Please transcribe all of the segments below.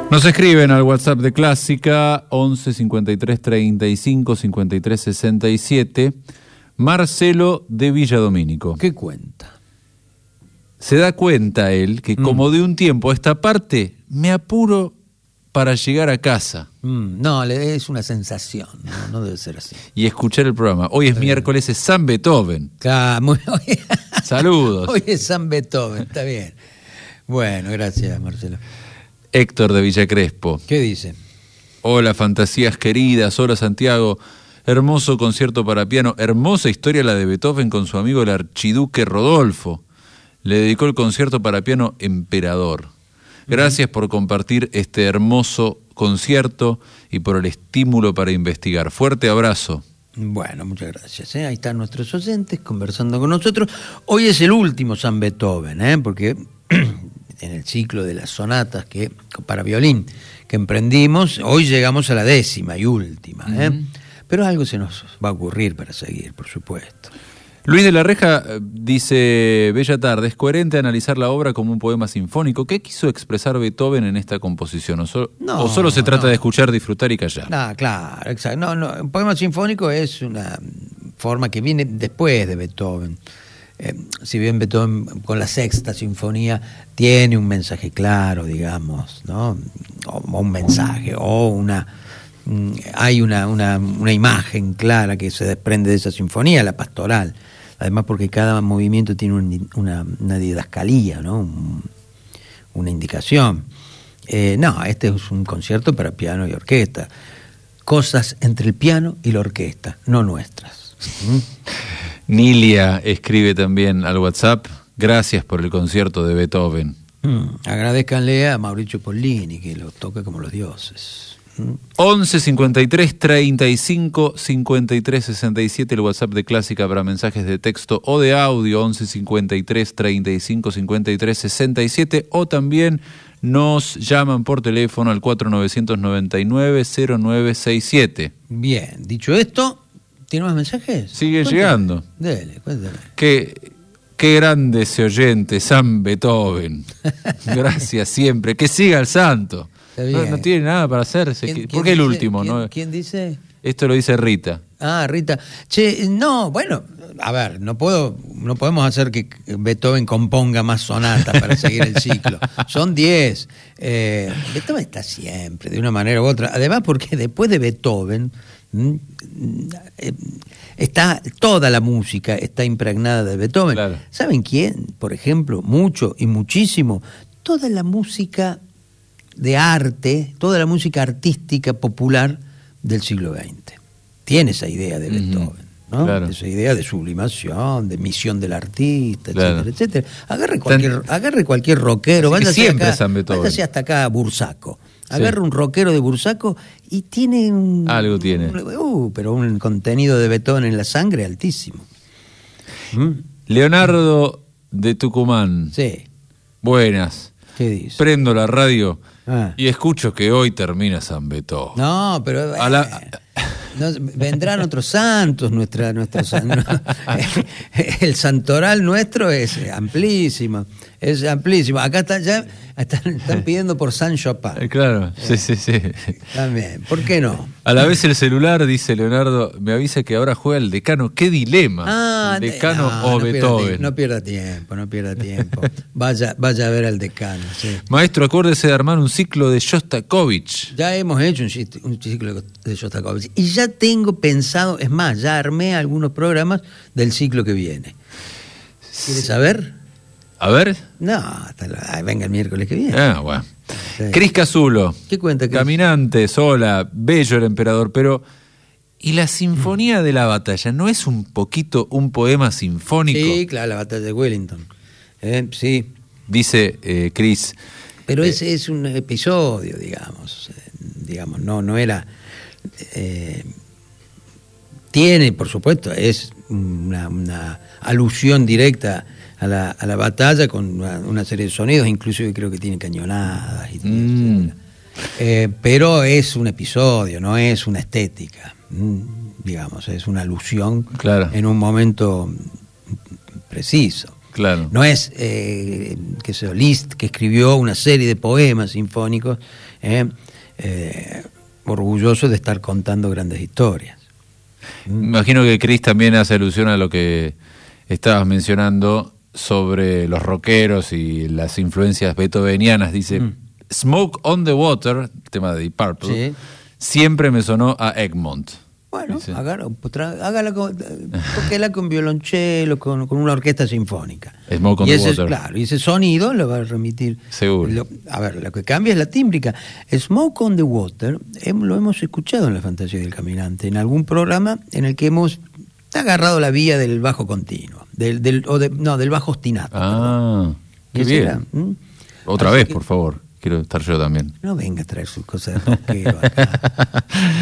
Nos escriben al WhatsApp de Clásica 11 53 35 53 67. Marcelo de Villadomínico. ¿Qué cuenta? Se da cuenta él que como de un tiempo a esta parte me apuro para llegar a casa. No, es una sensación, no debe ser así. Y escuchar el programa. Hoy es miércoles, es San Beethoven. Saludos. Hoy es San Beethoven, está bien. Bueno, gracias, Marcelo. Héctor de Villa Crespo. ¿Qué dice? Hola, fantasías queridas. Hola, Santiago. Hermoso concierto para piano. Hermosa historia la de Beethoven con su amigo el archiduque Rodolfo. Le dedicó el concierto para piano Emperador. Gracias por compartir este hermoso concierto y por el estímulo para investigar. Fuerte abrazo. Bueno, muchas gracias. Ahí están nuestros oyentes conversando con nosotros. Hoy es el último San Beethoven, porque en el ciclo de las sonatas para violín que emprendimos, hoy llegamos a la 10ª y última. Pero algo se nos va a ocurrir para seguir, por supuesto. Luis de la Reja dice, bella tarde, ¿es coherente analizar la obra como un poema sinfónico? ¿Qué quiso expresar Beethoven en esta composición? ¿O solo se trata de escuchar, disfrutar y callar? Claro, exacto. Un poema sinfónico es una forma que viene después de Beethoven. Si bien Beethoven con la sexta sinfonía tiene un mensaje claro, digamos, ¿no? O un mensaje, o hay una imagen clara que se desprende de esa sinfonía, la pastoral. Además porque cada movimiento tiene una didascalía, ¿no? Una indicación. Este es un concierto para piano y orquesta. Cosas entre el piano y la orquesta, no nuestras. Nilia escribe también al WhatsApp, gracias por el concierto de Beethoven. Agradezcanle a Mauricio Pollini, que lo toca como los dioses. 11 53 35 53 67, el WhatsApp de Clásica para mensajes de texto o de audio, 11 53 35 53 67, o también nos llaman por teléfono al 4999-0967. Bien, dicho esto, ¿tiene más mensajes? Sigue llegando. Dele, cuéntame. Qué grande ese oyente, San Beethoven. Gracias siempre. Que siga el santo. No tiene nada para hacerse. ¿Por qué el último? ¿Quién dice? Esto lo dice Rita. Rita. Bueno, a ver, no podemos hacer que Beethoven componga más sonatas para seguir el ciclo. Son 10. Beethoven está siempre, de una manera u otra. Además, porque después de Beethoven está toda la música está impregnada de Beethoven. Claro. ¿Saben quién? Por ejemplo, mucho y muchísimo, toda la música de arte, toda la música artística popular del siglo XX. Tiene esa idea de Beethoven, ¿no? Claro. Esa idea de sublimación, de misión del artista, etcétera, etcétera. Agarre cualquier rockero, váyase hasta acá a Bursaco. Agarre un rockero de Bursaco y tiene algo tiene. Pero un contenido de Beethoven en la sangre altísimo. Leonardo de Tucumán. Sí. Buenas. ¿Qué dice? Prendo la radio y escucho que hoy termina San Beethoven. No, pero vendrán otros santos, el santoral nuestro es amplísimo. Acá están pidiendo por San Chopin. Claro, sí. También, ¿por qué no? A la vez el celular, dice Leonardo, me avisa que ahora juega el Decano. ¡Qué dilema! ¿El Decano o Beethoven? No pierda tiempo. Vaya a ver al Decano. Sí. Maestro, acuérdese de armar un ciclo de Shostakovich. Ya hemos hecho un ciclo de Shostakovich. Y ya tengo pensado, es más, ya armé algunos programas del ciclo que viene. ¿Quieres saber? A ver. No, venga el miércoles que viene. Bueno. Sí. Cris Casulo. ¿Qué cuenta, Cris? Caminante, sola, bello el emperador, pero ¿y la Sinfonía de la Batalla no es un poquito un poema sinfónico? Sí, claro, la Batalla de Wellington. Sí. Dice Cris. Pero ese es un episodio, digamos, no era... tiene, por supuesto, es una alusión directa a la batalla con una serie de sonidos, inclusive creo que tiene cañonadas y pero es un episodio, no es una estética, digamos, es una alusión en un momento preciso. Claro. No es, Liszt, que escribió una serie de poemas sinfónicos, orgulloso de estar contando grandes historias. Imagino que Chris también hace alusión a lo que estabas mencionando sobre los rockeros y las influencias beethovenianas. Dice, Smoke on the Water, el tema de Deep Purple, siempre me sonó a Egmont. Bueno, tóquela con violonchelo, con una orquesta sinfónica. Smoke on the Water. Claro, y ese sonido lo va a remitir. Seguro. Lo que cambia es la tímbrica. Smoke on the Water lo hemos escuchado en La Fantasía del Caminante, en algún programa en el que hemos agarrado la vía del bajo continuo, del bajo ostinato. Ah, qué bien. Otra vez, por favor. Quiero estar yo también. No venga a traer sus cosas de rockero acá.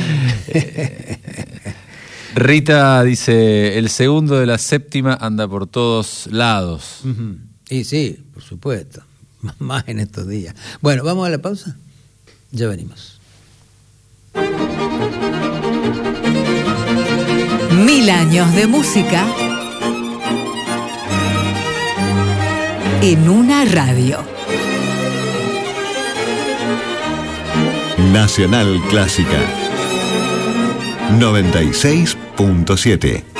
Rita dice, el segundo de la séptima anda por todos lados. Y sí, por supuesto. Más en estos días. Bueno, ¿vamos a la pausa? Ya venimos. 1000 años de música en una radio. Nacional Clásica 96.7